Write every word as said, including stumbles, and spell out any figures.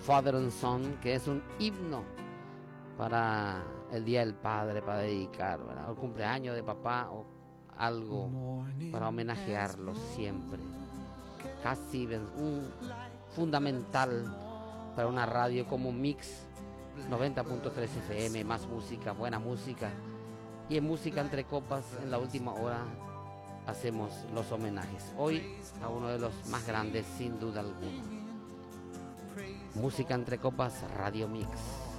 Father and Son, que es un himno para el Día del Padre, para dedicar, ¿verdad? O el cumpleaños de papá o algo para homenajearlo siempre. Cat Stevens, un fundamental para una radio como Mix noventa punto tres F M, más música, buena música. Y en Música Entre Copas, en la última hora, hacemos los homenajes. Hoy a uno de los más grandes, sin duda alguna. Música Entre Copas, Radio Mix.